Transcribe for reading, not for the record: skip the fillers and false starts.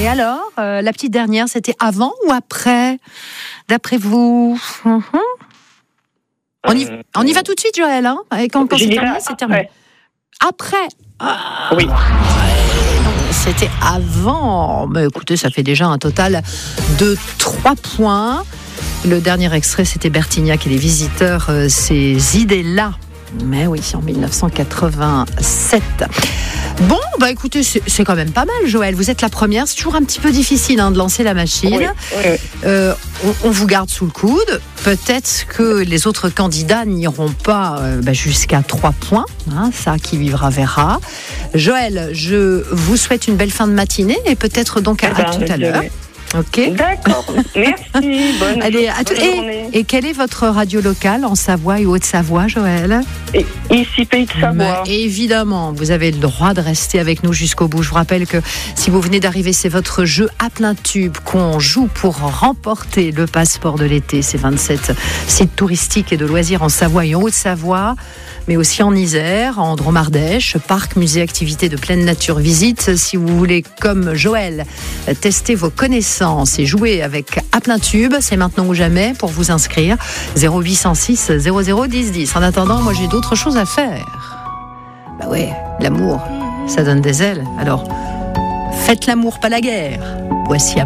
Et alors, la petite dernière, c'était avant ou après, d'après vous? On y va tout de suite, Joël, hein? Et quand c'est terminé, c'est terminé. Après. Oui. C'était avant. Mais écoutez, ça fait déjà un total de 3 points. Le dernier extrait, c'était Bertignac et les Visiteurs, ces idées-là. Mais oui, en 1987. Bon, bah écoutez, c'est quand même pas mal, Joël. Vous êtes la première. C'est toujours un petit peu difficile de lancer la machine. Oui. On vous garde sous le coude. Peut-être que les autres candidats n'iront pas jusqu'à 3 points. Ça, qui vivra verra. Joël, je vous souhaite une belle fin de matinée et peut-être donc à tout à l'heure. Ok. D'accord. Merci. Bonne journée. Et quelle est votre radio locale en Savoie et Haute-Savoie, Joël? Ici, Pays de Savoie. Évidemment, vous avez le droit de rester avec nous jusqu'au bout. Je vous rappelle que si vous venez d'arriver, c'est votre jeu à plein tube qu'on joue pour remporter le passeport de l'été. C'est 27 sites touristiques et de loisirs en Savoie et en Haute-Savoie, mais aussi en Isère, en Drôme-Ardèche, parc, musée, activités de pleine nature, visite. Si vous voulez, comme Joël, tester vos connaissances et jouer avec à plein tube, c'est maintenant ou jamais pour vous inscrire. 0806 00 10 10. En attendant, moi j'ai d'autres choses à faire. Bah ouais, l'amour, ça donne des ailes. Alors, faites l'amour, pas la guerre. Voici